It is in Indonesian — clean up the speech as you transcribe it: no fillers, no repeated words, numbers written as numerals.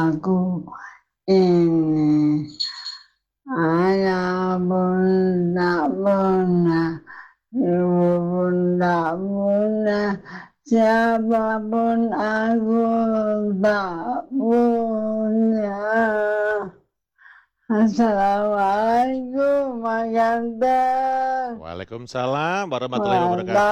aku ini. Ayah pun tak pernah, ibu pun tak pernah, siapapun aku tak punya. Assalamualaikum, Mas Ganteng. Waalaikumsalam warahmatullahi wabarakatuh.